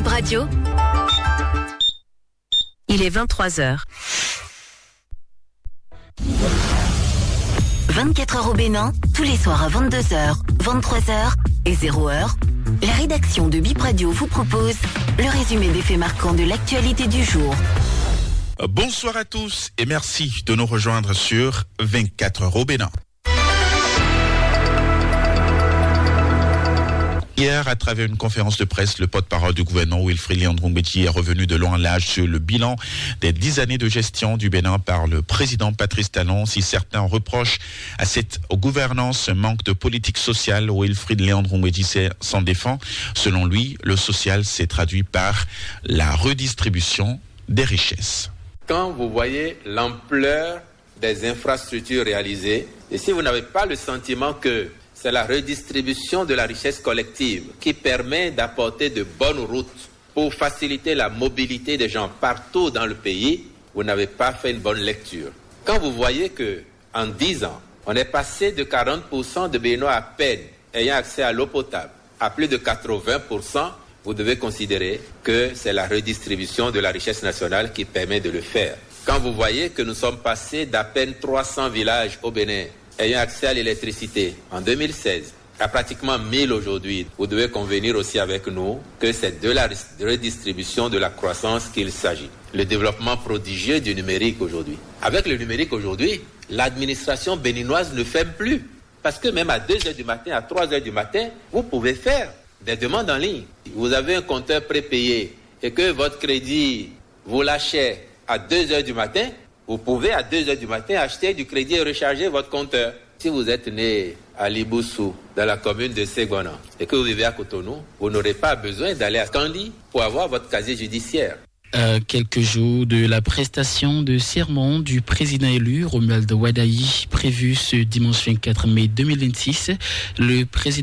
Radio. Il est 23h. 24 heures au Bénin, tous les soirs à 22h, 23h et 0h. La rédaction de Bip Radio vous propose le résumé des faits marquants de l'actualité du jour. Bonsoir à tous et merci de nous rejoindre sur 24 heures au Bénin. Hier, à travers une conférence de presse, le porte-parole du gouvernement, Wilfried Léandron-Bétier, est revenu de long en large sur le bilan des 10 années de gestion du Bénin par le président Patrice Talon. Si certains reprochent à cette gouvernance un manque de politique sociale, Wilfried Léandron-Bétier s'en défend. Selon lui, le social s'est traduit par la redistribution des richesses. Quand vous voyez l'ampleur des infrastructures réalisées, et si vous n'avez pas le sentiment que c'est la redistribution de la richesse collective qui permet d'apporter de bonnes routes pour faciliter la mobilité des gens partout dans le pays, vous n'avez pas fait une bonne lecture. Quand vous voyez que en 10 ans, on est passé de 40% de Béninois à peine ayant accès à l'eau potable à plus de 80%, vous devez considérer que c'est la redistribution de la richesse nationale qui permet de le faire. Quand vous voyez que nous sommes passés d'à peine 300 villages au Bénin ayant accès à l'électricité en 2016 à pratiquement 1000 aujourd'hui, vous devez convenir aussi avec nous que c'est de la redistribution de la croissance qu'il s'agit. Le développement prodigieux du numérique aujourd'hui. Avec le numérique aujourd'hui, l'administration béninoise ne ferme plus. Parce que même à 2h du matin, à 3h du matin, vous pouvez faire des demandes en ligne. Vous avez un compteur prépayé et que votre crédit vous lâchez à 2h du matin, vous pouvez à 2h du matin acheter du crédit et recharger votre compteur. Si vous êtes né à Liboussou, dans la commune de Ségona, et que vous vivez à Cotonou, vous n'aurez pas besoin d'aller à Kandi pour avoir votre casier judiciaire. Quelques jours de la prestation de serment du président élu, Romuald Wadaï, prévu ce dimanche 24 mai 2026, le président